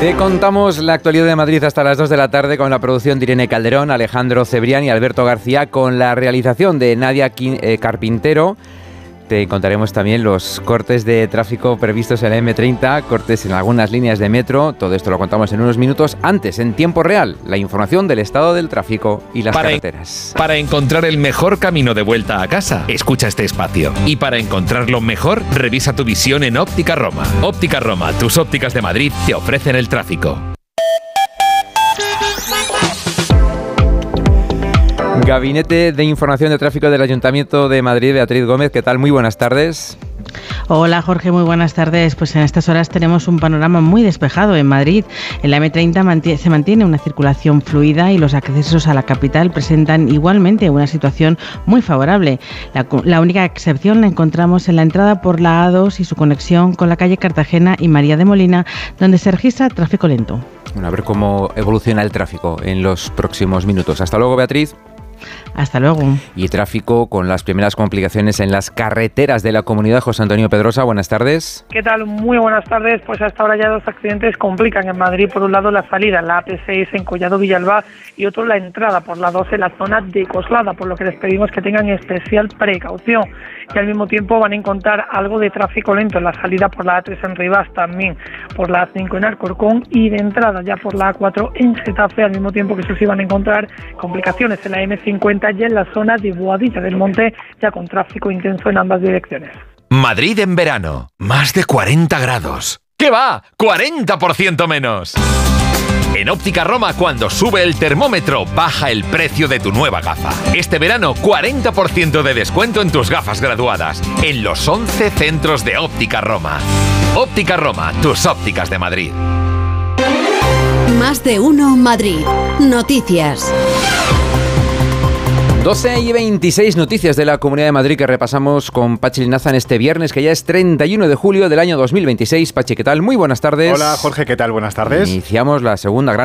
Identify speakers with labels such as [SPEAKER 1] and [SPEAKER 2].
[SPEAKER 1] Te contamos la actualidad de Madrid hasta las 2 de la tarde con la producción de Irene Calderón, Alejandro Cebrián y Alberto García, con la realización de Nadia Carpintero. Te contaremos también los cortes de tráfico previstos en la M30, cortes en algunas líneas de metro. Todo esto lo contamos en unos minutos. Antes, en tiempo real, la información del estado del tráfico y las carreteras.
[SPEAKER 2] Para encontrar el mejor camino de vuelta a casa, escucha este espacio. Y para encontrarlo mejor, revisa tu visión en Óptica Roma. Óptica Roma, tus ópticas de Madrid, te ofrecen el tráfico.
[SPEAKER 1] Gabinete de Información de Tráfico del Ayuntamiento de Madrid, Beatriz Gómez, ¿qué tal? Muy buenas tardes.
[SPEAKER 3] Hola Jorge, muy buenas tardes. Pues en estas horas tenemos un panorama muy despejado en Madrid. En la M30 se mantiene una circulación fluida y los accesos a la capital presentan igualmente una situación muy favorable. La única excepción la encontramos en la entrada por la A2 y su conexión con la calle Cartagena y María de Molina, donde se registra tráfico lento.
[SPEAKER 1] Bueno, a ver cómo evoluciona el tráfico en los próximos minutos. Hasta luego, Beatriz.
[SPEAKER 3] Hasta luego.
[SPEAKER 1] Y tráfico con las primeras complicaciones en las carreteras de la comunidad. José Antonio Pedrosa, buenas tardes.
[SPEAKER 4] ¿Qué tal? Muy buenas tardes. Pues hasta ahora ya dos accidentes complican en Madrid. Por un lado la salida en la AP6 en Collado Villalba y otro la entrada por la 2 en la zona de Coslada, por lo que les pedimos que tengan especial precaución. Y al mismo tiempo van a encontrar algo de tráfico lento en la salida por la A3 en Rivas, también por la A5 en Alcorcón y de entrada ya por la A4 en Getafe, al mismo tiempo que eso sí van a encontrar complicaciones en la M50 ya en la zona de Boadilla del Monte, ya con tráfico intenso en ambas direcciones.
[SPEAKER 2] Madrid en verano, más de 40 grados. ¿Qué va? ¡40% menos! En Óptica Roma, cuando sube el termómetro, baja el precio de tu nueva gafa. Este verano, 40% de descuento en tus gafas graduadas, en los 11 centros de Óptica Roma. Óptica Roma, tus ópticas de Madrid.
[SPEAKER 5] Más de uno Madrid. Noticias.
[SPEAKER 1] 12:26 noticias de la Comunidad de Madrid que repasamos con Pachi Linaza en este viernes, que ya es 31 de julio del año 2026. Pachi, ¿qué tal? Muy buenas tardes.
[SPEAKER 6] Hola, Jorge, ¿qué tal? Buenas tardes.
[SPEAKER 1] Iniciamos la segunda gran